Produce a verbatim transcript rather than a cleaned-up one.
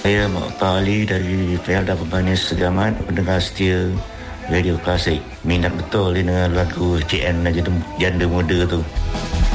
Saya Pak Ali dari Pelda Pemanis Segamat, pendengar setia Radio Klasik. Minat betul dengan lagu C N Janda Muda tu.